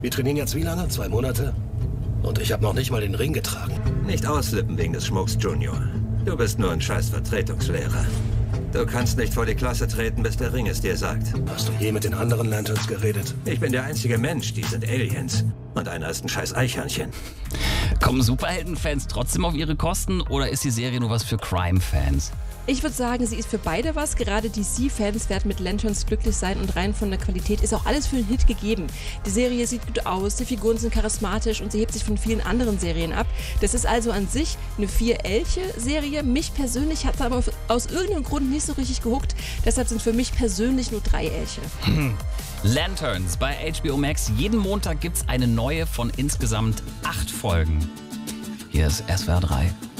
Wir trainieren jetzt wie lange? 2 Monate? Und ich habe noch nicht mal den Ring getragen. Nicht ausflippen wegen des Schmucks, Junior. Du bist nur ein scheiß Vertretungslehrer. Du kannst nicht vor die Klasse treten, bis der Ring es dir sagt. Hast du je mit den anderen Lanterns geredet? Ich bin der einzige Mensch, die sind Aliens. Und einer ist ein scheiß Eichhörnchen. Kommen Superheldenfans trotzdem auf ihre Kosten oder ist die Serie nur was für Crime-Fans? Ich würde sagen, sie ist für beide was. Gerade DC-Fans werden mit Lanterns glücklich sein und rein von der Qualität ist auch alles für einen Hit gegeben. Die Serie sieht gut aus, die Figuren sind charismatisch und sie hebt sich von vielen anderen Serien ab. Das ist also an sich eine 4-Elche-Serie. Mich persönlich hat es aber aus irgendeinem Grund nicht so richtig gehuckt. Deshalb sind für mich persönlich nur 3 Elche. Lanterns bei HBO Max. Jeden Montag gibt's eine neue von insgesamt 8 Folgen. Hier ist SWR 3.